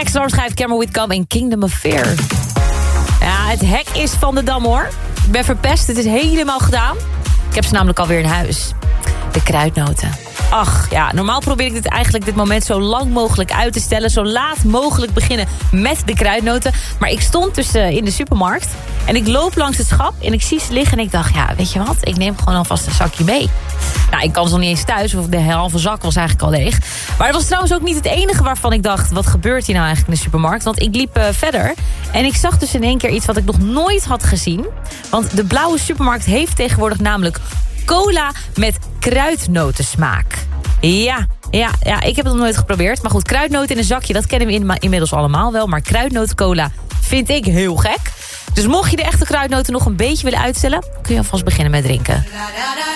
Storm schrijft Cameron Whitcomb in Kingdom of Fear. Ja, het hek is van de dam, hoor. Ik ben verpest, het is helemaal gedaan. Ik heb ze namelijk alweer in huis. De kruidnoten. Ach, ja, normaal probeer ik dit moment zo lang mogelijk uit te stellen. Zo laat mogelijk beginnen met de kruidnoten. Maar ik stond dus in de supermarkt. En ik loop langs het schap en ik zie ze liggen. En ik dacht, ja, weet je wat? Ik neem gewoon alvast een zakje mee. Nou, ik kan ze nog niet eens thuis. Of de halve zak was eigenlijk al leeg. Maar het was trouwens ook niet het enige waarvan ik dacht, wat gebeurt hier nou eigenlijk in de supermarkt? Want ik liep verder. En ik zag dus in één keer iets wat ik nog nooit had gezien. Want de blauwe supermarkt heeft tegenwoordig namelijk cola met kruidnotensmaak. Ja, ik heb het nog nooit geprobeerd. Maar goed, kruidnoten in een zakje, dat kennen we inmiddels allemaal wel. Maar kruidnotencola vind ik heel gek. Dus mocht je de echte kruidnoten nog een beetje willen uitstellen, kun je alvast beginnen met drinken.